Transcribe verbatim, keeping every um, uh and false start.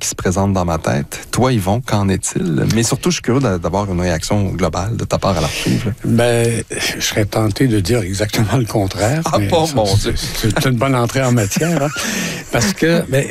qui se présentent dans ma tête. Toi, Yvon, qu'en est-il? Mais surtout, je suis curieux d'avoir une réaction globale de ta part à l'archive. Ben, je serais tenté de dire exactement le contraire. Ah bon, mon Dieu! C'est une bonne entrée en matière. Hein? Parce que, ben,